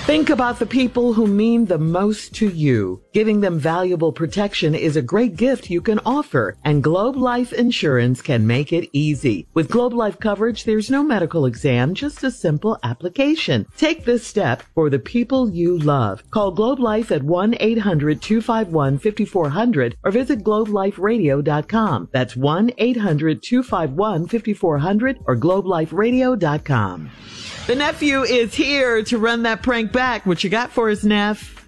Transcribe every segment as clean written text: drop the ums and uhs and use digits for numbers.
Think about the people who mean the most to you. Giving them valuable protection is a great gift you can offer, and Globe Life Insurance can make it easy. With Globe Life coverage, there's no medical exam, just a simple application. Take this step for the people you love. Call Globe Life at 1-800-251-5400 or visit globeliferadio.com. That's 1-800-251-5400 or globeliferadio.com. The nephew is here to run that prank back. What you got for us, Neff?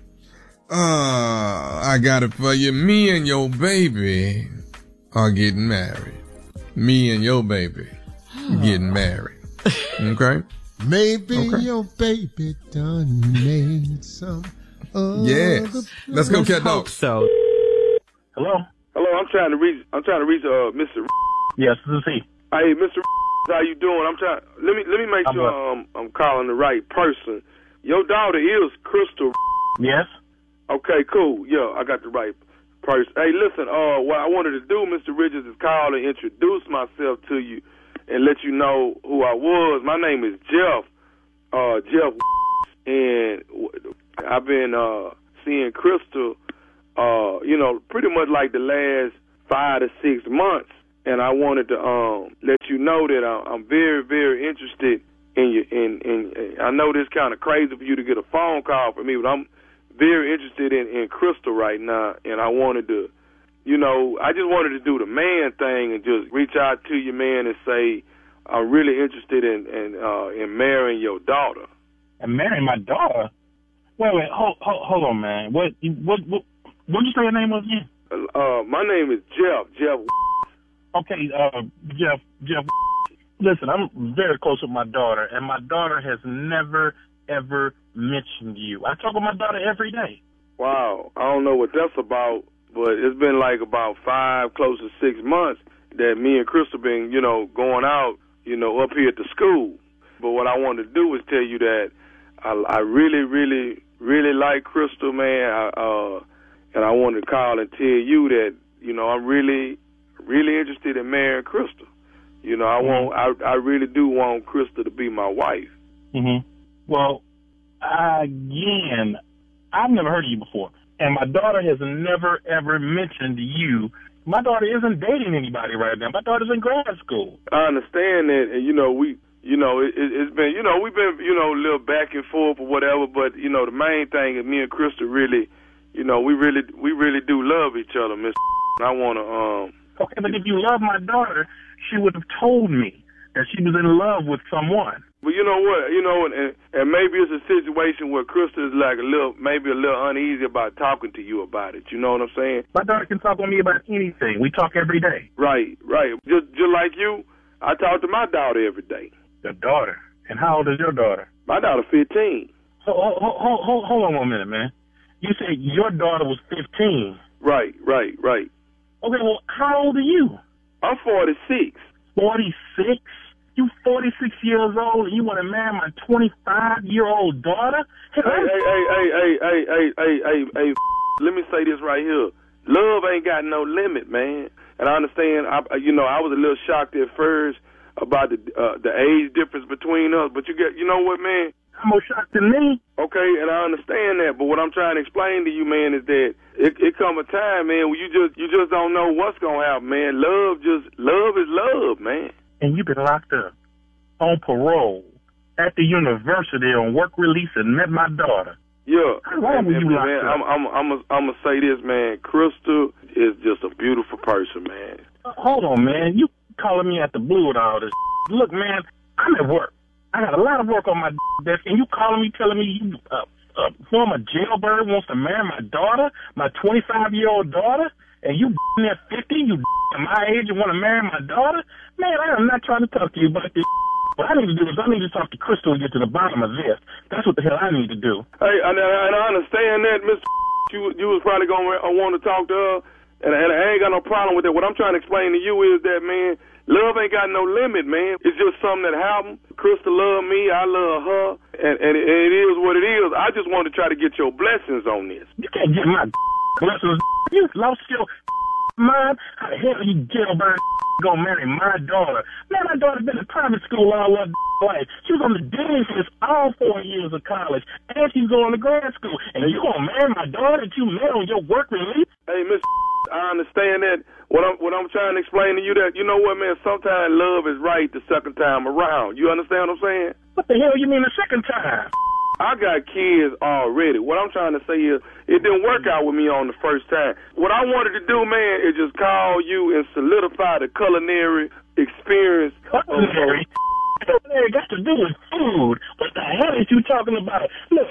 I got it for you. Me and your baby are getting married. Me and your baby getting married. Okay? Maybe your baby done made some Yes. Let's go, Cat Dog. So. Hello? Hello, I'm trying to reach Mr. Yes, this is he. Hey, Mr. How you doing? Let me make sure I'm calling the right person. Your daughter is Crystal. Yes. Okay, cool. Yeah, I got the right person. Hey, listen, what I wanted to do, Mr. Richards, is call and introduce myself to you and let you know who I was. My name is Jeff. Jeff, and I've been seeing Crystal, pretty much like the last 5 to 6 months. And I wanted to let you know that I'm very, very interested in you. And I know this kind of crazy for you to get a phone call from me, but I'm very interested in Crystal right now. And I wanted to, I just wanted to do the man thing and just reach out to you, man, and say I'm really interested in marrying your daughter. And marrying my daughter? Wait, hold on, man. What did you say your name was again? My name is Jeff. Okay, Jeff, listen, I'm very close with my daughter, and my daughter has never, ever mentioned you. I talk with my daughter every day. Wow, I don't know what that's about, but it's been like about 5, close to 6 months that me and Crystal been, going out, up here at the school. But what I wanted to do was tell you that I really, really, really like Crystal, man, and I wanted to call and tell you that, I'm really interested in marrying Crystal. I really do want Crystal to be my wife. Mm-hmm. Well, again, I've never heard of you before, and my daughter has never, ever mentioned you. My daughter isn't dating anybody right now. My daughter's in grad school. I understand that, and, it's been, we've been, a little back and forth or whatever, but, the main thing is me and Crystal really, we really do love each other, Miss. I want to, Okay, but if you love my daughter, she would have told me that she was in love with someone. But you know what? And maybe it's a situation where Crystal is like maybe a little uneasy about talking to you about it. You know what I'm saying? My daughter can talk with me about anything. We talk every day. Right. Just like you, I talk to my daughter every day. Your daughter? And how old is your daughter? My daughter 15. Hold on 1 minute, man. You said your daughter was 15. Right. Okay, well, how old are you? I'm 46. 46? You 46 years old and you want to marry my 25-year-old daughter? Hey, let me say this right here. Love ain't got no limit, man. And I understand, I was a little shocked at first about the age difference between us, but you know what, man? I'm more shocked than me. Okay, and I understand that, but what I'm trying to explain to you, man, is that it come a time, man, where you just don't know what's gonna happen, man. Love is love, man. And you've been locked up on parole at the university on work release and met my daughter. Yeah. How long were you locked up? I'm gonna say this, man. Crystal is just a beautiful person, man. Hold on, man. You calling me at the blue with all this? Look, man, I'm at work. I got a lot of work on my desk, and you calling me, telling me you former jailbird wants to marry my daughter, my 25-year-old daughter, and you at 50, you at my age and want to marry my daughter? Man, I am not trying to talk to you about this. What I need to do is I need to talk to Crystal and get to the bottom of this. That's what the hell I need to do. Hey, and I understand that, Mr. You was probably going to want to talk to her, and I ain't got no problem with that. What I'm trying to explain to you is that, man, love ain't got no limit, man. It's just something that happened. Crystal love me, I love her, and it is what it is. I just want to try to get your blessings on this. You can't get my blessings. You lost your mind. How the hell you jailbird? gonna marry my daughter. Man, my daughter's been in private school all her life. She was on the dean's list all 4 years of college, and she's going to grad school. And you gonna marry my daughter that you met on your work release? Hey, Miss, I understand that. What I'm trying to explain to you that, you know what, man, sometimes love is right the second time around. You understand what I'm saying? What the hell you mean the second time? I got kids already. What I'm trying to say is it didn't work out with me on the first time. What I wanted to do, man, is just call you and solidify the culinary experience. Culinary? Culinary got to do with food. What the hell is you talking about? Look.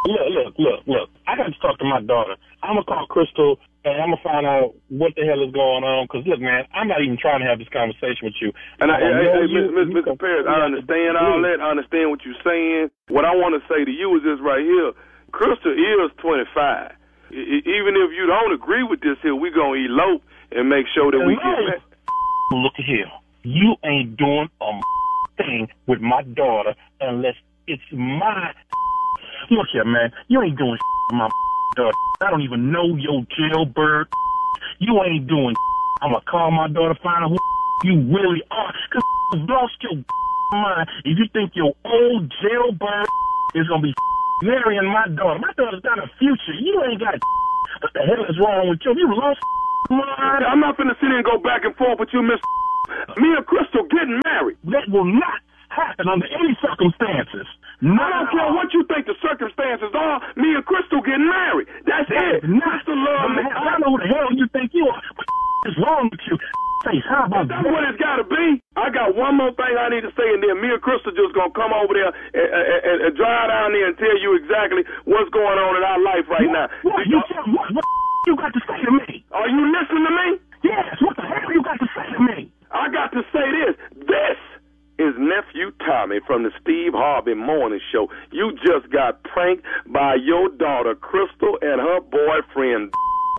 I got to talk to my daughter. I'm going to call Crystal, and I'm going to find out what the hell is going on. Because, look, man, I'm not even trying to have this conversation with you. And Mr. Paris, I understand all that. I understand what you're saying. What I want to say to you is this right here. Crystal is 25. Even if you don't agree with this here, we're going to elope and make sure that we get back. Look here. You ain't doing a thing with my daughter unless it's my... Look here, man. You ain't doing with my daughter. I don't even know your jailbird. You ain't doing. I'm going to call my daughter, find out who you really are. Because you've lost your mind if you think your old jailbird is going to be marrying my daughter. My daughter's got a future. You ain't got. What the hell is wrong with you? You lost mind. I'm not finna sit here and go back and forth with you, Miss. Me and Crystal getting married. That will not happen under any circumstances. I don't care what you think the circumstances are. Me and Crystal getting married. That's it. Crystal love me. I don't know who the hell you think you are. What is wrong with you? Face, how about that's what it's got to be. I got one more thing I need to say, and then me and Crystal just gonna come over there and drive down there and tell you exactly what's going on in our life right now. What you got to say to me? Are you listening to me? Yes. What the hell you got to say to me? I got to say this. This is Nephew Tommy from the Steve Harvey Morning Show. You just got pranked by your daughter, Crystal, and her boyfriend.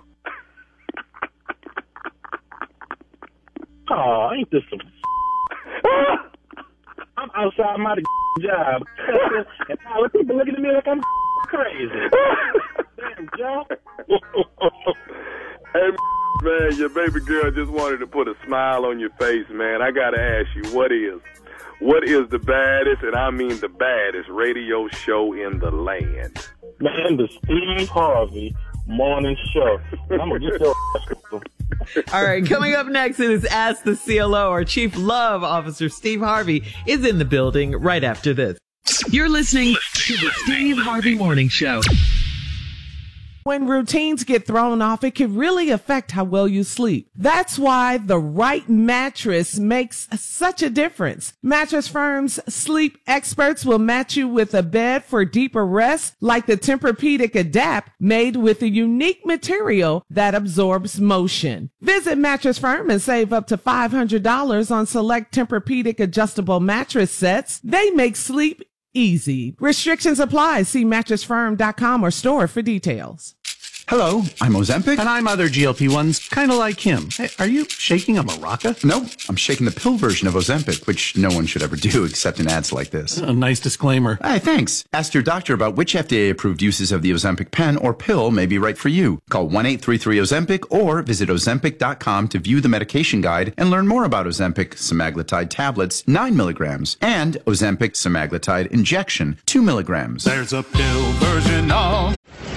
Oh, ain't this some... I'm outside my job. And all the people looking at me like I'm crazy. Damn, Joe. Hey, man, your baby girl just wanted to put a smile on your face, man. I got to ask you, what is the baddest, and I mean the baddest, radio show in the land? Man, the Steve Harvey Morning Show. I'm going to get your All right, coming up next, it is Ask the CLO. Our Chief Love Officer, Steve Harvey, is in the building right after this. You're listening to the Steve Harvey Morning Show. When routines get thrown off, it can really affect how well you sleep. That's why the right mattress makes such a difference. Mattress Firm's sleep experts will match you with a bed for deeper rest, like the Tempur-Pedic Adapt, made with a unique material that absorbs motion. Visit Mattress Firm and save up to $500 on select Tempur-Pedic adjustable mattress sets. They make sleep easy. Restrictions apply. See mattressfirm.com or store for details. Hello, I'm Ozempic. And I'm other GLP-1s, kind of like him. Hey, are you shaking a maraca? No, I'm shaking the pill version of Ozempic, which no one should ever do except in ads like this. A nice disclaimer. Hey, thanks. Ask your doctor about which FDA-approved uses of the Ozempic pen or pill may be right for you. Call 1-833-OZEMPIC or visit Ozempic.com to view the medication guide and learn more about Ozempic semaglutide tablets, 9 milligrams, and Ozempic semaglutide injection, 2 milligrams. There's a pill version of...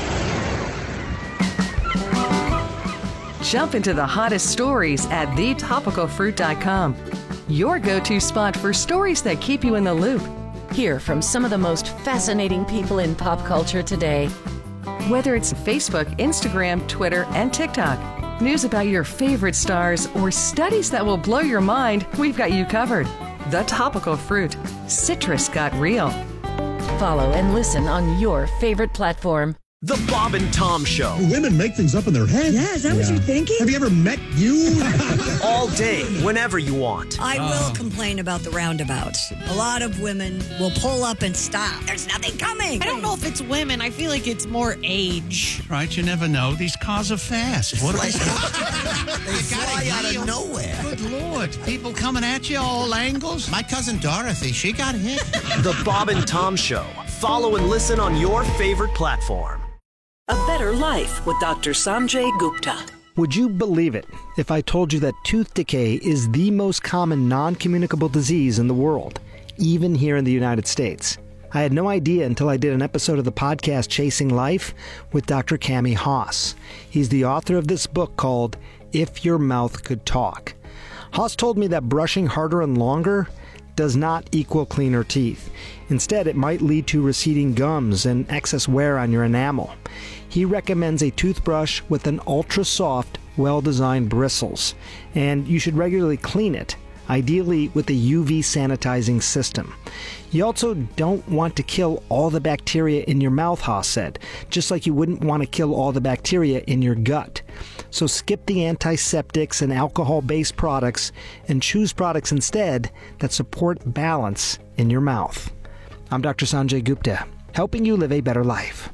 Jump into the hottest stories at thetopicalfruit.com. Your go-to spot for stories that keep you in the loop. Hear from some of the most fascinating people in pop culture today. Whether it's Facebook, Instagram, Twitter, and TikTok, news about your favorite stars, or studies that will blow your mind, we've got you covered. The Topical Fruit. Citrus got real. Follow and listen on your favorite platform. The Bob and Tom Show. Women make things up in their head. Yeah, is that what you're thinking? Have you ever met you? All day, whenever you want. I will complain about the roundabouts. A lot of women will pull up and stop. There's nothing coming. I don't know if it's women. I feel like it's more age. Right, you never know. These cars are fast. What they fly out of nowhere. Good Lord. People coming at you all angles. My cousin Dorothy, she got hit. The Bob and Tom Show. Follow and listen on your favorite platform. A Better Life with Dr. Sanjay Gupta. Would you believe it if I told you that tooth decay is the most common non-communicable disease in the world, even here in the United States? I had no idea until I did an episode of the podcast Chasing Life with Dr. Cami Haas. He's the author of this book called If Your Mouth Could Talk. Haas told me that brushing harder and longer does not equal cleaner teeth. Instead, it might lead to receding gums and excess wear on your enamel. He recommends a toothbrush with an ultra-soft, well-designed bristles, and you should regularly clean it, ideally with a UV sanitizing system. You also don't want to kill all the bacteria in your mouth, Haas said, just like you wouldn't want to kill all the bacteria in your gut. So skip the antiseptics and alcohol-based products and choose products instead that support balance in your mouth. I'm Dr. Sanjay Gupta, helping you live a better life.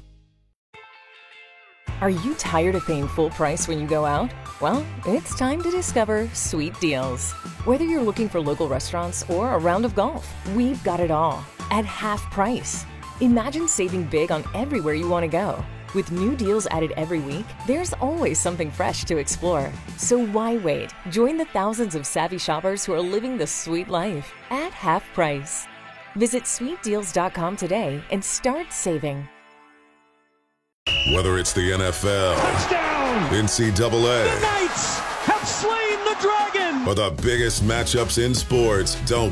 Are you tired of paying full price when you go out? Well, it's time to discover Sweet Deals. Whether you're looking for local restaurants or a round of golf, we've got it all at half price. Imagine saving big on everywhere you want to go. With new deals added every week, there's always something fresh to explore. So why wait? Join the thousands of savvy shoppers who are living the sweet life at half price. Visit sweetdeals.com today and start saving. Whether it's the NFL, touchdown, NCAA, the Knights have slain the dragon, or the biggest matchups in sports, don't